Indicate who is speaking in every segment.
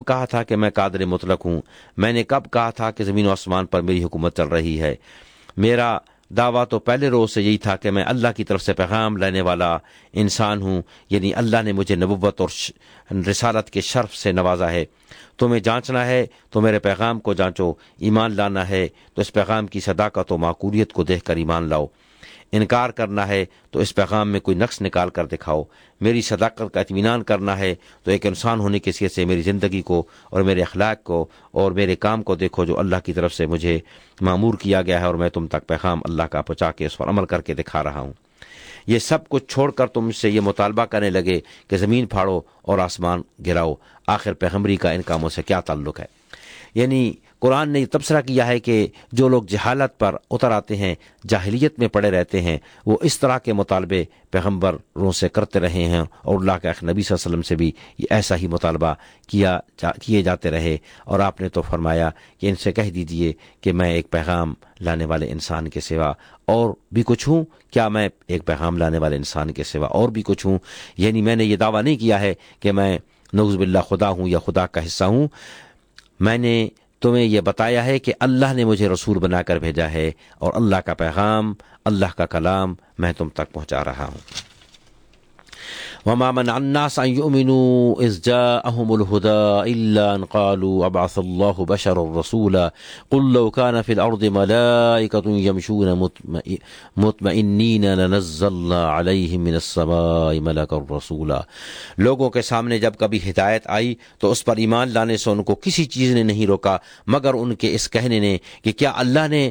Speaker 1: کہا تھا کہ میں قادر مطلق ہوں؟ میں نے کب کہا تھا کہ زمین و آسمان پر میری حکومت چل رہی ہے؟ میرا دعویٰ تو پہلے روز سے یہی تھا کہ میں اللہ کی طرف سے پیغام لانے والا انسان ہوں، یعنی اللہ نے مجھے نبوت اور رسالت کے شرف سے نوازا ہے۔ تمہیں جانچنا ہے تو میرے پیغام کو جانچو، ایمان لانا ہے تو اس پیغام کی صداقت و معقولیت کو دیکھ کر ایمان لاؤ، انکار کرنا ہے تو اس پیغام میں کوئی نقص نکال کر دکھاؤ، میری صداقت کا اطمینان کرنا ہے تو ایک انسان ہونے کی حیثیت سے میری زندگی کو اور میرے اخلاق کو اور میرے کام کو دیکھو جو اللہ کی طرف سے مجھے مامور کیا گیا ہے، اور میں تم تک پیغام اللہ کا پہنچا کے اس پر عمل کر کے دکھا رہا ہوں۔ یہ سب کچھ چھوڑ کر تم سے یہ مطالبہ کرنے لگے کہ زمین پھاڑو اور آسمان گراؤ، آخر پیغمبری کا ان کاموں سے کیا تعلق ہے؟ یعنی قرآن نے یہ تبصرہ کیا ہے کہ جو لوگ جہالت پر اتر آتے ہیں، جاہلیت میں پڑے رہتے ہیں، وہ اس طرح کے مطالبے پیغمبروں سے کرتے رہے ہیں، اور اللہ کے نبی صلی اللہ علیہ وسلم سے بھی ایسا ہی مطالبہ کیے جاتے رہے، اور آپ نے تو فرمایا کہ ان سے کہہ دیجئے کہ میں ایک پیغام لانے والے انسان کے سوا اور بھی کچھ ہوں؟ کیا میں ایک پیغام لانے والے انسان کے سوا اور بھی کچھ ہوں؟ یعنی میں نے یہ دعویٰ نہیں کیا ہے کہ میں نعوذ باللہ خدا ہوں یا خدا کا حصہ ہوں، میں نے تمہیں یہ بتایا ہے کہ اللہ نے مجھے رسول بنا کر بھیجا ہے، اور اللہ کا پیغام، اللہ کا کلام میں تم تک پہنچا رہا ہوں۔ وما منع الناس ان يؤمنوا اذ جاءهم الهدى الا ان قالوا ابعث الله بشرا رسولا قل لو كان في الارض ملائكة يمشون مطمئنين لنزلنا عليهم من السماء ملكا رسولا۔ لوگوں کے سامنے جب کبھی ہدایت آئی تو اس پر ایمان لانے سے ان کو کسی چیز نے نہیں روکا مگر ان کے اس کہنے نے کہ کیا اللہ نے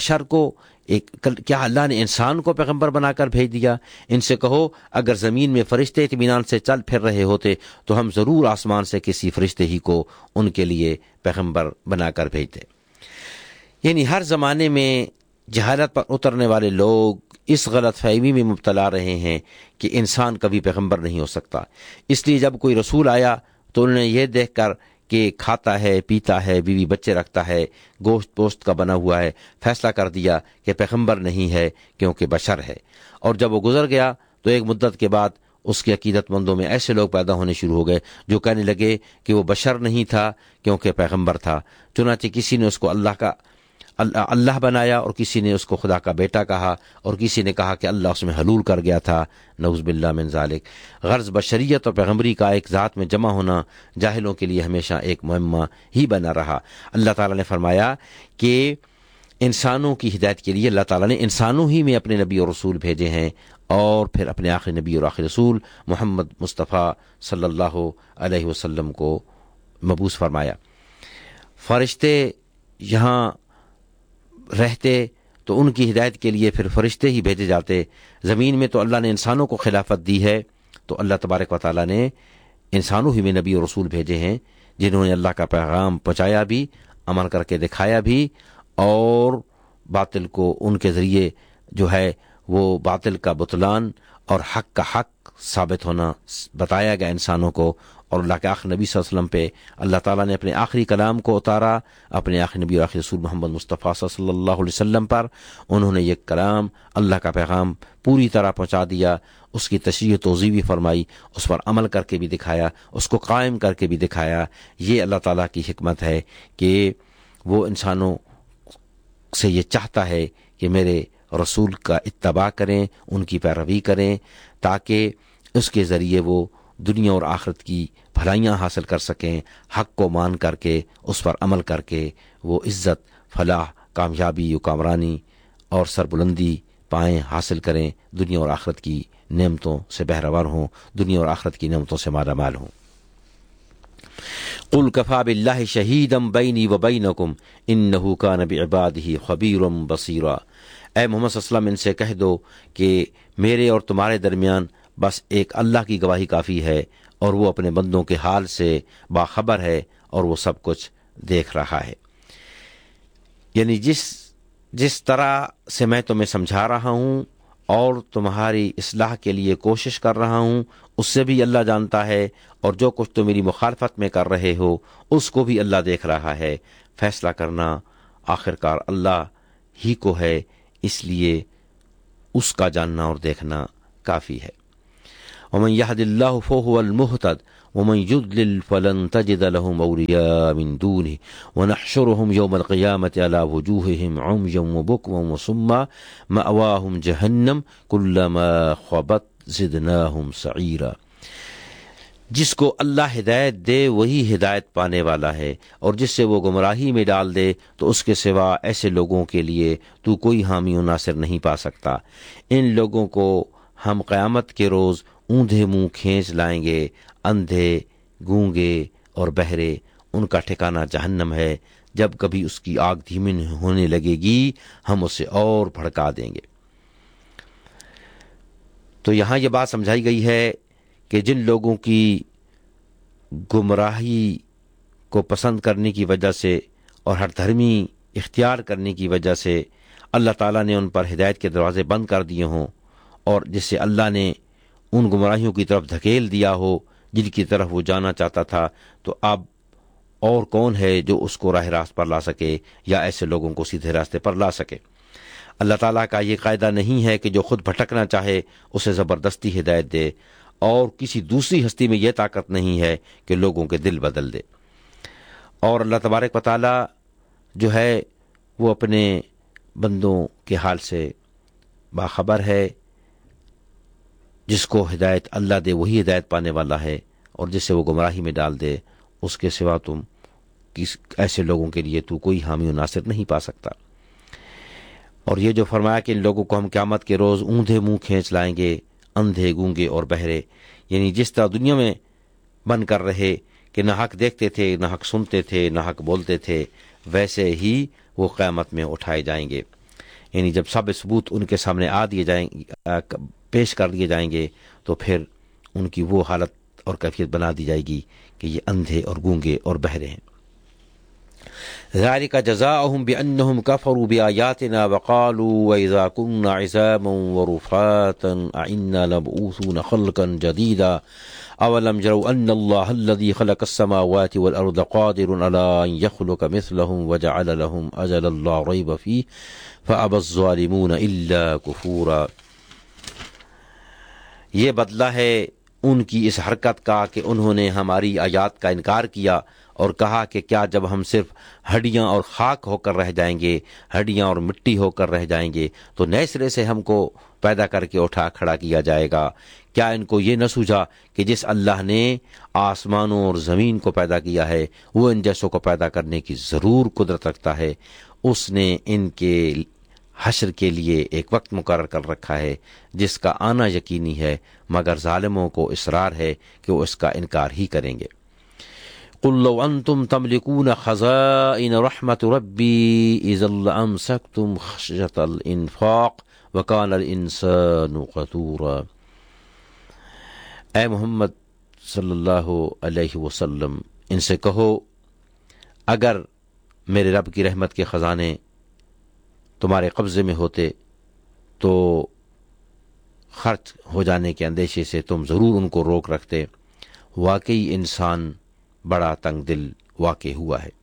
Speaker 1: اللہ نے انسان کو پیغمبر بنا کر بھیج دیا؟ ان سے کہو اگر زمین میں فرشتے اطمینان سے چل پھر رہے ہوتے تو ہم ضرور آسمان سے کسی فرشتے ہی کو ان کے لیے پیغمبر بنا کر بھیجتے۔ یعنی ہر زمانے میں جہالت پر اترنے والے لوگ اس غلط فہمی میں مبتلا رہے ہیں کہ انسان کبھی پیغمبر نہیں ہو سکتا، اس لیے جب کوئی رسول آیا تو انہوں نے یہ دیکھ کر کہ کھاتا ہے، پیتا ہے، بیوی بچے رکھتا ہے، گوشت پوشت کا بنا ہوا ہے، فیصلہ کر دیا کہ پیغمبر نہیں ہے کیونکہ بشر ہے۔ اور جب وہ گزر گیا تو ایک مدت کے بعد اس کے عقیدت مندوں میں ایسے لوگ پیدا ہونے شروع ہو گئے جو کہنے لگے کہ وہ بشر نہیں تھا کیونکہ پیغمبر تھا، چنانچہ کسی نے اس کو اللہ بنایا، اور کسی نے اس کو خدا کا بیٹا کہا، اور کسی نے کہا کہ اللہ اس میں حلول کر گیا تھا، نعوذ باللہ من ذالک۔ غرض بشریت اور پیغمبری کا ایک ذات میں جمع ہونا جاہلوں کے لیے ہمیشہ ایک معمہ ہی بنا رہا۔ اللہ تعالیٰ نے فرمایا کہ انسانوں کی ہدایت کے لیے اللہ تعالیٰ نے انسانوں ہی میں اپنے نبی اور رسول بھیجے ہیں، اور پھر اپنے آخری نبی اور آخری رسول محمد مصطفیٰ صلی اللہ علیہ وسلم کو مبعوث فرمایا۔ فرشتے یہاں رہتے تو ان کی ہدایت کے لیے پھر فرشتے ہی بھیجے جاتے، زمین میں تو اللہ نے انسانوں کو خلافت دی ہے، تو اللہ تبارک و تعالیٰ نے انسانوں ہی میں نبی اور رسول بھیجے ہیں جنہوں نے اللہ کا پیغام پہنچایا بھی، عمل کر کے دکھایا بھی، اور باطل کو ان کے ذریعے جو ہے وہ باطل کا بطلان اور حق کا حق ثابت ہونا بتایا گیا انسانوں کو۔ اور اللہ کے آخری نبی صلی اللہ علیہ وسلم پہ اللہ تعالیٰ نے اپنے آخری کلام کو اتارا، اپنے آخری نبی اور آخری رسول محمد مصطفیٰ صلی اللہ علیہ وسلم پر۔ انہوں نے یہ کلام، اللہ کا پیغام پوری طرح پہنچا دیا، اس کی تشریح و توضیح بھی فرمائی، اس پر عمل کر کے بھی دکھایا، اس کو قائم کر کے بھی دکھایا۔ یہ اللہ تعالیٰ کی حکمت ہے کہ وہ انسانوں سے یہ چاہتا ہے کہ میرے رسول کا اتباع کریں، ان کی پیروی کریں، تاکہ اس کے ذریعے وہ دنیا اور آخرت کی بھلائیاں حاصل کر سکیں، حق کو مان کر کے اس پر عمل کر کے وہ عزت، فلاح، کامیابی و کامرانی اور سربلندی پائیں، حاصل کریں، دنیا اور آخرت کی نعمتوں سے بہرور ہوں، دنیا اور آخرت کی نعمتوں سے مالا مال ہوں۔ قل کفی باللہ شہیدا بینی و بینکم انہ کان بعبادہ خبیرا بصیرا۔ اے محمد صلی اللہ علیہ وسلم، ان سے کہہ دو کہ میرے اور تمہارے درمیان بس ایک اللہ کی گواہی کافی ہے، اور وہ اپنے بندوں کے حال سے باخبر ہے، اور وہ سب کچھ دیکھ رہا ہے۔ یعنی جس طرح سے میں تمہیں سمجھا رہا ہوں اور تمہاری اصلاح کے لیے کوشش کر رہا ہوں، اس سے بھی اللہ جانتا ہے، اور جو کچھ تم میری مخالفت میں کر رہے ہو اس کو بھی اللہ دیکھ رہا ہے۔ فیصلہ کرنا آخرکار اللہ ہی کو ہے، اس لیے اس کا جاننا اور دیکھنا کافی ہے۔ ومن یہد اللہ فہو المہتد ومن يضلل فلن تجد لهم أولياء من دونه ونحشرهم يوم القيامة على وجوههم عميا وبكما وصما مأواهم جهنم كلما خبت زدناهم سعيرا۔ جس کو اللہ ہدایت دے وہی ہدایت پانے والا ہے، اور جس سے وہ گمراہی میں ڈال دے تو اس کے سوا ایسے لوگوں کے لیے تو کوئی حامی و ناصر نہیں پا سکتا۔ ان لوگوں کو ہم قیامت کے روز اوندھے منہ کھینچ لائیں گے، اندھے، گونگے اور بہرے، ان کا ٹھکانہ جہنم ہے۔ جب کبھی اس کی آگ دھیمی ہونے لگے گی ہم اسے اور بھڑکا دیں گے۔ تو یہاں یہ بات سمجھائی گئی ہے کہ جن لوگوں کی گمراہی کو پسند کرنے کی وجہ سے اور ہر دھرمی اختیار کرنے کی وجہ سے اللہ تعالیٰ نے ان پر ہدایت کے دروازے بند کر دیے ہوں، اور جس سے اللہ نے ان گمراہیوں کی طرف دھکیل دیا ہو جن کی طرف وہ جانا چاہتا تھا، تو اب اور کون ہے جو اس کو راہ راست پر لا سکے یا ایسے لوگوں کو سیدھے راستے پر لا سکے؟ اللہ تعالیٰ کا یہ قاعدہ نہیں ہے کہ جو خود بھٹکنا چاہے اسے زبردستی ہدایت دے، اور کسی دوسری ہستی میں یہ طاقت نہیں ہے کہ لوگوں کے دل بدل دے۔ اور اللہ تبارک و تعالیٰ جو ہے وہ اپنے بندوں کے حال سے باخبر ہے۔ جس کو ہدایت اللہ دے وہی ہدایت پانے والا ہے، اور جس سے وہ گمراہی میں ڈال دے اس کے سوا تم ایسے لوگوں کے لیے تو کوئی حامی و ناصر نہیں پا سکتا۔ اور یہ جو فرمایا کہ ان لوگوں کو ہم قیامت کے روز اوندھے منہ کھینچ لائیں گے، اندھے، گونگے اور بہرے، یعنی جس طرح دنیا میں بن کر رہے کہ نہ حق دیکھتے تھے، نہ حق سنتے تھے، نہ حق بولتے تھے، ویسے ہی وہ قیامت میں اٹھائے جائیں گے۔ یعنی جب سب ثبوت ان کے سامنے پیش کر دیے جائیں گے تو پھر ان کی وہ حالت اور کیفیت بنا دی جائے گی کہ یہ اندھے اور گونگے اور بہرے ہیں۔ ذَلِكَ جَزَاؤُهُمْ بِأَنَّهُمْ كَفَرُوا بِآيَاتِنَا وَقَالُوا وَإِذَا كُنَّا عِظَامًا وَرُفَاتًا أَإِنَّا لَمَبْعُوثُونَ خَلْقًا جَدِيدًا أَوَلَمْ يَرَوْا أَنَّ اللَّهَ الَّذِي خَلَقَ السَّمَاوَاتِ وَالْأَرْضَ قَادِرٌ عَلَىٰ أَن يَخْلُقَ مِثْلَهُمْ وَجَعَلَ لَهُمْ أَجَلًا لَّا رَيْبَ فِيهِ فَأَبَى الظَّالِمُونَ إِلَّا كُفُورًا۔ یہ بدلہ ہے ان کی اس حرکت کا کہ انہوں نے ہماری آیات کا انکار کیا اور کہا کہ کیا جب ہم صرف ہڈیاں اور خاک ہو کر رہ جائیں گے، ہڈیاں اور مٹی ہو کر رہ جائیں گے تو نئے سرے سے ہم کو پیدا کر کے اٹھا کھڑا کیا جائے گا؟ کیا ان کو یہ نہ سوجھا کہ جس اللہ نے آسمانوں اور زمین کو پیدا کیا ہے وہ ان جیسوں کو پیدا کرنے کی ضرور قدرت رکھتا ہے؟ اس نے ان کے حشر کے لیے ایک وقت مقرر کر رکھا ہے جس کا آنا یقینی ہے، مگر ظالموں کو اصرار ہے کہ وہ اس کا انکار ہی کریں گے۔ قل لو انتم تملكون خزائن رحمت ربی اذا لامسکتم خشیۃ الانفاق وکان الانسان قتورا۔ اے محمد صلی اللہ علیہ وسلم ان سے کہو اگر میرے رب کی رحمت کے خزانے تمہارے قبضے میں ہوتے تو خرچ ہو جانے کے اندیشے سے تم ضرور ان کو روک رکھتے۔ واقعی انسان بڑا تنگ دل واقع ہوا ہے۔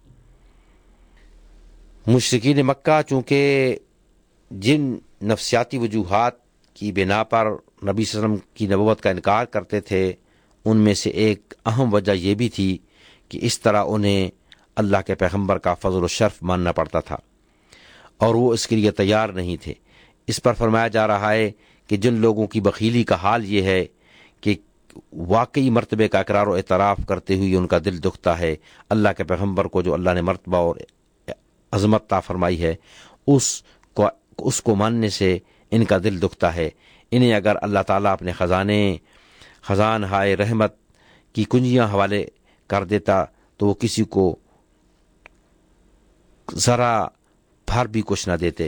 Speaker 1: مشرکین مکہ چونکہ جن نفسیاتی وجوہات کی بنا پر نبی صلی اللہ علیہ وسلم کی نبوت کا انکار کرتے تھے، ان میں سے ایک اہم وجہ یہ بھی تھی کہ اس طرح انہیں اللہ کے پیغمبر کا فضل و شرف ماننا پڑتا تھا اور وہ اس کے لیے تیار نہیں تھے۔ اس پر فرمایا جا رہا ہے کہ جن لوگوں کی بخیلی کا حال یہ ہے کہ واقعی مرتبے کا اقرار و اعتراف کرتے ہوئے ان کا دل دکھتا ہے، اللہ کے پیغمبر کو جو اللہ نے مرتبہ اور عظمت عطا فرمائی ہے اس کو ماننے سے ان کا دل دکھتا ہے۔ انہیں اگر اللہ تعالیٰ اپنے خزان ہائے رحمت کی کنجیاں حوالے کر دیتا تو وہ کسی کو ذرا بھر بھی کچھ نہ دیتے۔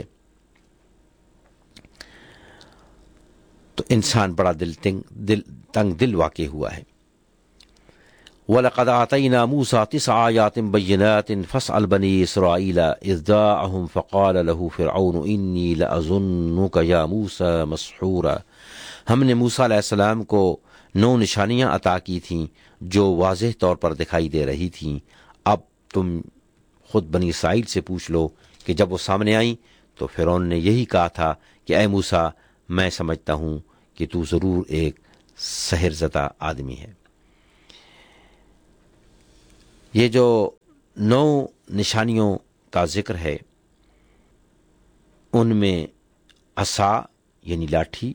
Speaker 1: تو انسان بڑا تنگ دل واقع ہوا ہے۔ وَلَقَدْ آتَيْنَا مُوسَىٰ 9 آيَاتٍ بَيِّنَاتٍ فَاسْأَلْ بَنِي إِسْرَائِيلَ إِذْ جَاءَهُمْ فَقَالَ لَهُ فِرْعَوْنُ إِنِّي لَأَظُنُّكَ يَا مُوسَىٰ مَسْحُورًا۔ ہم نے موسیٰ علیہ السلام کو 9 نشانیاں عطا کی تھیں جو واضح طور پر دکھائی دے رہی تھیں۔ اب تم خود بنی اسرائیل سے پوچھ لو کہ جب وہ سامنے آئیں تو فرعون نے یہی کہا تھا کہ اے موسیٰ میں سمجھتا ہوں کہ تو ضرور ایک سحر زدہ آدمی ہے۔ یہ جو 9 نشانیوں کا ذکر ہے ان میں عصا یعنی لاٹھی،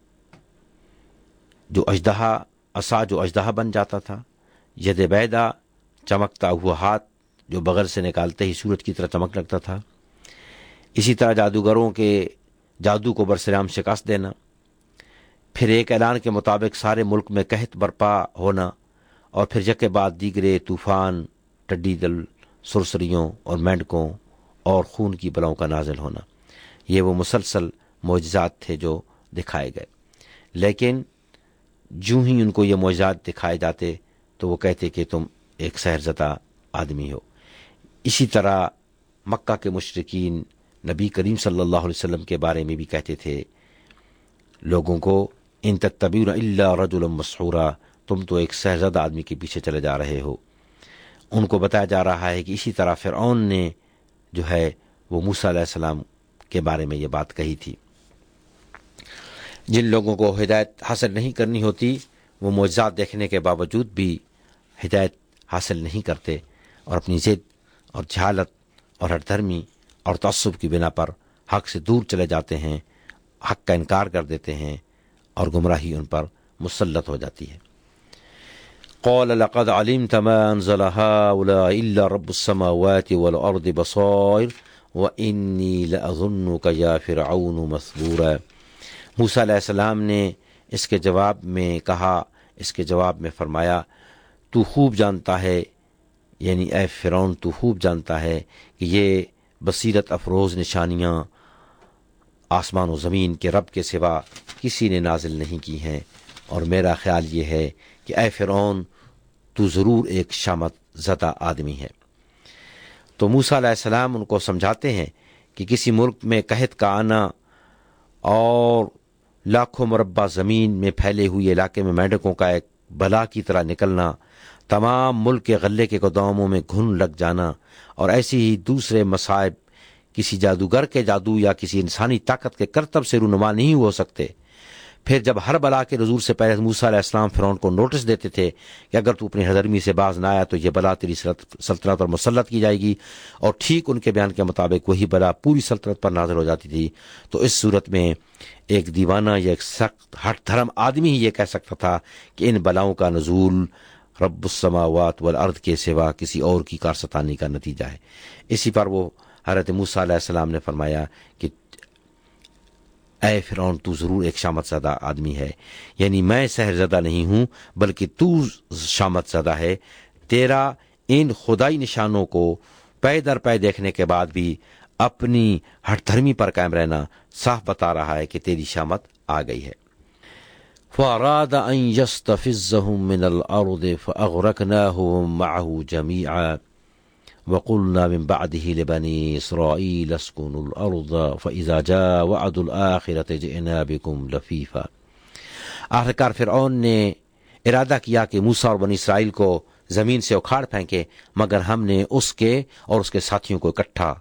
Speaker 1: جو اژدہا، عصا جو اژدہا بن جاتا تھا، ید بیدا چمکتا ہوا ہاتھ جو بغل سے نکالتے ہی سورج کی طرح چمک لگتا تھا، اسی طرح جادوگروں کے جادو کو برسرام شکست دینا، پھر ایک اعلان کے مطابق سارے ملک میں قحط برپا ہونا، اور پھر یکے بعد دیگرے طوفان، ٹڈی دل، سرسریوں اور مینڈکوں اور خون کی بلاؤں کا نازل ہونا۔ یہ وہ مسلسل معجزات تھے جو دکھائے گئے، لیکن جو ہی ان کو یہ معجزات دکھائے جاتے تو وہ کہتے کہ تم ایک سحر زدہ آدمی ہو۔ اسی طرح مکہ کے مشرکین نبی کریم صلی اللہ علیہ وسلم کے بارے میں بھی کہتے تھے لوگوں کو، ان تتبعون الا رجلا مسحورا، تم تو ایک سحر زدہ آدمی کے پیچھے چلے جا رہے ہو۔ ان کو بتایا جا رہا ہے کہ اسی طرح فرعون نے جو ہے وہ موسیٰ علیہ السلام کے بارے میں یہ بات کہی تھی۔ جن لوگوں کو ہدایت حاصل نہیں کرنی ہوتی وہ معجزات دیکھنے کے باوجود بھی ہدایت حاصل نہیں کرتے، اور اپنی ضد اور جہالت اور ہٹ دھرمی اور تعصب کی بنا پر حق سے دور چلے جاتے ہیں، حق کا انکار کر دیتے ہیں، اور گمراہی ان پر مسلط ہو جاتی ہے۔ قال لقد علمت ما انزل هؤلاء الا رب السماوات والارض بصائر وانی لاظنك یا فرعون مثبورا۔ موسیٰ علیہ السلام نے اس کے جواب میں کہا، اس کے جواب میں فرمایا، تو خوب جانتا ہے، یعنی اے فرعون تو خوب جانتا ہے کہ یہ بصیرت افروز نشانیاں آسمان و زمین کے رب کے سوا کسی نے نازل نہیں کی ہیں، اور میرا خیال یہ ہے کہ اے فرعون تو ضرور ایک شامت زدہ آدمی ہے۔ تو موسیٰ علیہ السلام ان کو سمجھاتے ہیں کہ کسی ملک میں قحط کا آنا اور لاکھوں مربع زمین میں پھیلے ہوئے علاقے میں مینڈکوں کا ایک بلا کی طرح نکلنا، تمام ملک کے غلے کے گوداموں میں گھن لگ جانا، اور ایسی ہی دوسرے مصائب کسی جادوگر کے جادو یا کسی انسانی طاقت کے کرتب سے رونما نہیں ہو سکتے۔ پھر جب ہر بلا کے نزول سے پہلے موسیٰ علیہ السلام فرعون کو نوٹس دیتے تھے کہ اگر تو اپنی ہدرمی سے باز نہ آیا تو یہ بلا تیری سلطنت پر مسلط کی جائے گی، اور ٹھیک ان کے بیان کے مطابق وہی بلا پوری سلطنت پر نازل ہو جاتی تھی، تو اس صورت میں ایک دیوانہ یا ایک سخت ہٹ دھرم آدمی ہی یہ کہہ سکتا تھا کہ ان بلاؤں کا نزول رب السماوات والارض کے سوا کسی اور کی کارستانی کا نتیجہ ہے۔ اسی پر وہ حضرت موسیٰ علیہ السلام نے فرمایا کہ اے فرعون تو ضرور ایک شامت زدہ آدمی ہے، یعنی میں سحر زدہ نہیں ہوں بلکہ تو شامت زدہ ہے۔ تیرا ان خدائی نشانوں کو پے در پے دیکھنے کے بعد بھی اپنی ہٹ دھرمی پر قائم رہنا صاف بتا رہا ہے کہ تیری شامت آ گئی ہے۔ فَأَرَادَ أَن يَسْتَفِزَّهُم مِّنَ الْأَرْضِ فَأَغْرَقْنَاهُم مَّعَهُ جَمِيعًا وَقُلْنَا مِن بَعْدِهِ لِبَنِي إِسْرَائِيلَ اسْكُنُوا الْأَرْضَ فَإِذَا جَاءَ وَعْدُ الْآخِرَةِ جِئْنَا بِكُمْ لَفِيفًا۔ آخرکار فرعون نے ارادہ کیا کہ موسیٰ اور بنی اسرائیل کو زمین سے اکھاڑ پھینکے، مگر ہم نے اس کے اور اس کے ساتھیوں کو اکٹھا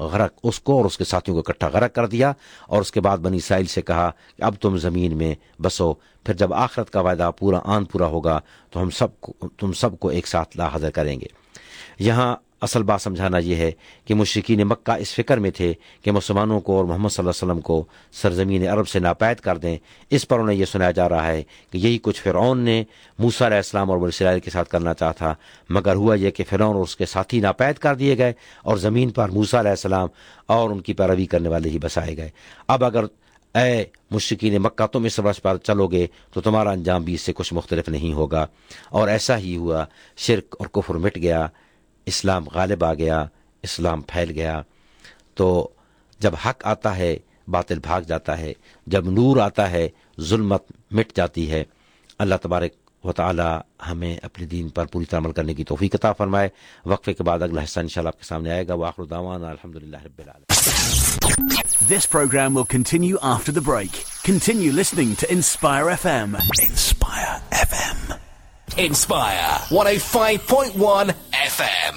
Speaker 1: غرق کر دیا، اور اس کے بعد بنی اسرائیل سے کہا کہ اب تم زمین میں بسو، پھر جب آخرت کا وعدہ پورا ہوگا تو ہم تم سب کو ایک ساتھ لا حاضر کریں گے۔ یہاں اصل بات سمجھانا یہ ہے کہ مشرکین مکہ اس فکر میں تھے کہ مسلمانوں کو اور محمد صلی اللہ علیہ وسلم کو سرزمین عرب سے ناپید کر دیں۔ اس پر انہیں یہ سنایا جا رہا ہے کہ یہی کچھ فرعون نے موسیٰ علیہ السلام اور بنی اسرائیل کے ساتھ کرنا چاہا تھا، مگر ہوا یہ کہ فرعون اور اس کے ساتھی ناپید کر دیے گئے، اور زمین پر موسیٰ علیہ السلام اور ان کی پیروی کرنے والے ہی بسائے گئے۔ اب اگر اے مشرکین مکہ تم اس راستے پر چلو گے تو تمہارا انجام بھی اس سے کچھ مختلف نہیں ہوگا، اور ایسا ہی ہوا۔ شرک اور کفر مٹ گیا، اسلام غالب آ گیا، اسلام پھیل گیا۔ تو جب حق آتا ہے باطل بھاگ جاتا ہے، جب نور آتا ہے ظلمت مٹ جاتی ہے۔ اللہ تبارک و تعالی ہمیں اپنے دین پر پوری طرح عمل کرنے کی توفیق عطا فرمائے۔ وقفے کے بعد اگلا حصہ انشاءاللہ آپ کے سامنے آئے گا۔ وآخر دعوانا الحمدللہ رب العالمین۔
Speaker 2: This program will continue after the break. Continue listening to Inspire FM. Inspire FM.
Speaker 3: Inspire 105.1 FM.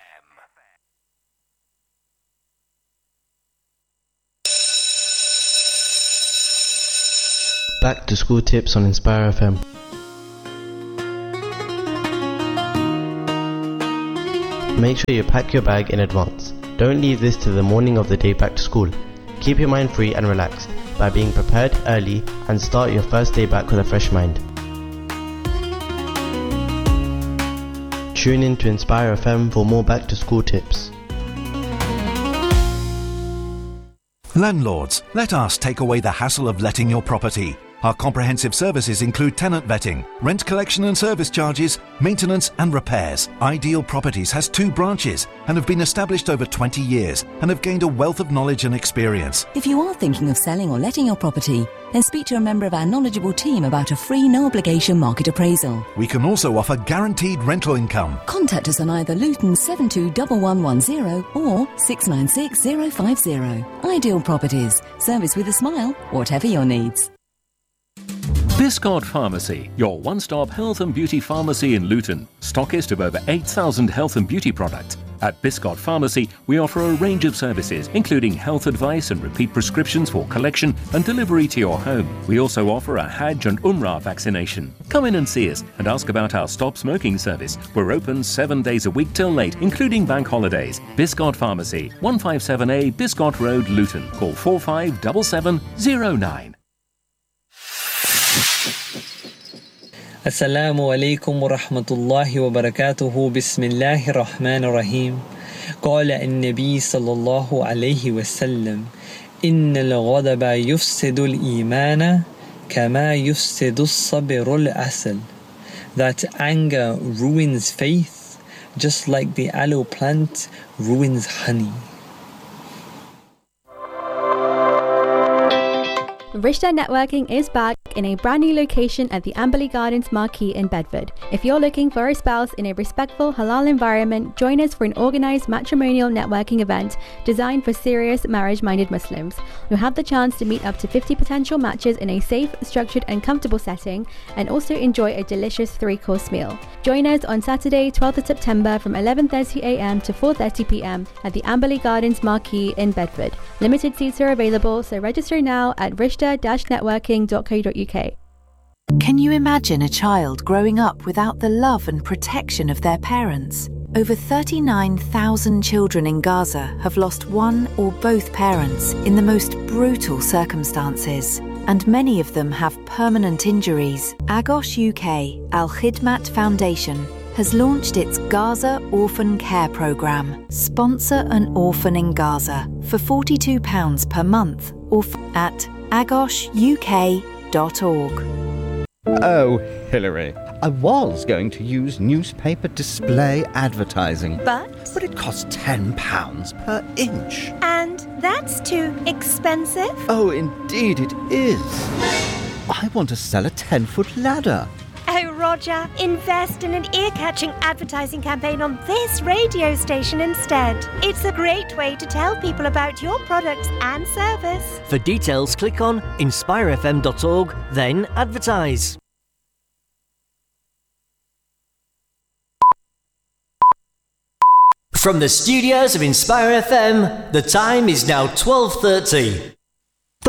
Speaker 4: Back to school tips on Inspire FM. Make sure you pack your bag in advance. Don't leave this to the morning of the day back to school. Keep your mind free and relaxed by being prepared early and start your first day back with a fresh mind. Tune in to Inspire FM for more back to school tips.
Speaker 5: Landlords, let us take away the hassle of letting your property. Our comprehensive services include tenant vetting, rent collection and service charges, maintenance and repairs. Ideal Properties has 2 branches and have been established over 20 years and have gained a wealth of knowledge and experience.
Speaker 6: If you are thinking of selling or letting your property, then speak to a member of our knowledgeable team about a free no-obligation market appraisal.
Speaker 5: We can also offer guaranteed rental income.
Speaker 6: Contact us on either Luton 721110 or 696050. Ideal Properties. Service with a smile, whatever your needs.
Speaker 7: Biscot Pharmacy, your one-stop health and beauty pharmacy in Luton. Stockist of over 8,000 health and beauty products. At Biscot Pharmacy, we offer a range of services, including health advice and repeat prescriptions for collection and delivery to your home. We also offer a Hajj and Umrah vaccination. Come in and see us and ask about our Stop Smoking service. We're open 7 days a week till late, including bank holidays. Biscot Pharmacy, 157A Biscot Road, Luton. Call 457709.
Speaker 8: Assalamu alaikum wa rahmatullahi wa barakatuhu. Bismillahir Rahmanir Rahim. Qala an-Nabi sallallahu alayhi wa sallam, Innal ghadaba yufsidu al-imana kama yufsidu as-sabru al-asal. That anger ruins faith, just like the aloe plant ruins honey.
Speaker 9: Rishta Networking is back in a brand new location at the Amberley Gardens Marquee in Bedford. If you're looking for a spouse in a respectful halal environment, join us for an organised matrimonial networking event designed for serious marriage-minded Muslims. You'll have the chance to meet up to 50 potential matches in a safe, structured and comfortable setting, and also enjoy a delicious 3-course meal. Join us on Saturday, 12th of September from 11:30am to 4:30pm at the Amberley Gardens Marquee in Bedford. Limited seats are available, so register now at rishta-networking.co.uk.
Speaker 10: Can you imagine a child growing up without the love and protection of their parents? Over 39,000 children in Gaza have lost one or both parents in the most brutal circumstances, and many of them have permanent injuries. Agos UK Al Khidmat Foundation has launched its Gaza Orphan Care Programme. Sponsor an orphan in Gaza for £42 per month or at agosuk.org.
Speaker 11: Oh, Hilary, I was going to use newspaper display advertising. But it costs £10 per inch.
Speaker 12: And that's too expensive?
Speaker 11: Oh, indeed it is. I want to sell a 10-foot ladder.
Speaker 12: Oh, Roger, invest in an ear-catching advertising campaign on this radio station instead. It's a great way to tell people about your products and service.
Speaker 13: For details, click on inspirefm.org, then advertise. From the studios of Inspire FM, the time is now 12:30.